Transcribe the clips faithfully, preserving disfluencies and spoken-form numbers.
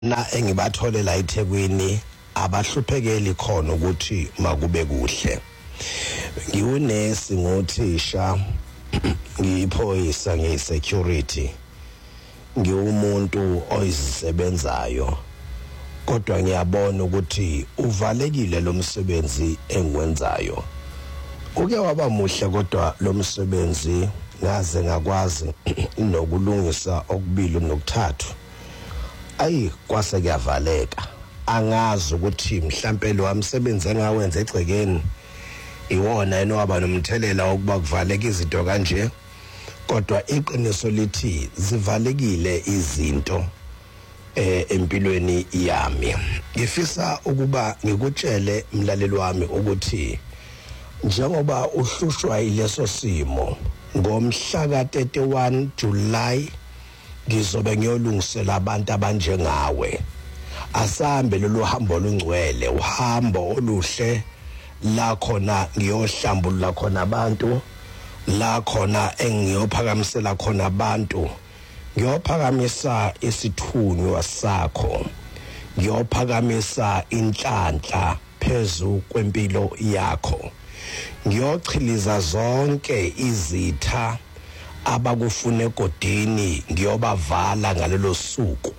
na engibathole la eThekwini abahluphekeli khona ukuthi makube kuhle. Ngiwunesi ngothisha, ngiyiphoyisa ngeSecurity, ngiwumuntu oyisebenzayo, kodwa ngiyabona ukuthi uvalekile lo msebenzi engwenzayo. Uke waba muhle kodwa lo msebenzi ngaze ngakwazi nokulungisa okubili nokuthathu. Ayi kwase kuyavaleka, angazi ukuthi mhlambe lo wamsebenzi engawenza egcekeni iwona enowaba nomthelela wokuba kuvaleka izinto kanje. Kodwa iqiniso lithi zivalekile izinto eh empilweni yami. Ngifisa ukuba ngikutshele mlaleli wami ukuthi njengoba uhlushwa ileso simo, ngomhla ka thirty-one July ngizobe ngiyolungisela abantu abanjengawe. Asambe lolu hambo olungcwele, uhambo oluhle la khona ngiyohlambulula khona abantu, la khona engiyophakamisela khona abantu. Ngiyophakamisa isithunywa sakho, ngiyophakamisa inhlanhla phezu kwempilo yakho, ngiyochiliza zonke izitha abakufuna egodini, ngiyobavala ngalelo suku.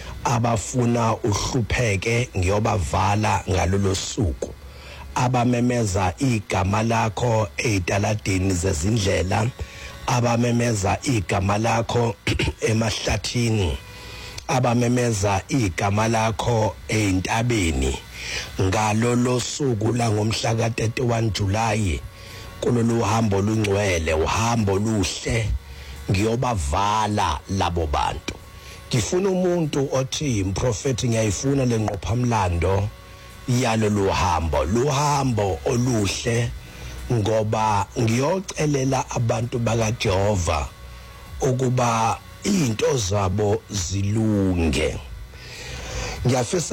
Abafuna uhlupheke ngiyobavala ngalelo suku. Abamemeza igama lakho ezitaladini zezindlela, abamemeza igama lakho emahlathini, abamemeza igama lakho eintabeni, ngalolo suku la ngomhla ka thirty-one July kulolu hambo lungcwele, uhambo luhle, ngiyobavala labo bantu. Ngifuna umuntu othi mprofeti ngiyayifuna lenqophamlando yalolu hambo, lo hambo oluhle, ngoba ngiyocelela abantu bakaJehova ukuba izinto zabo zilunge. Ngiyafisa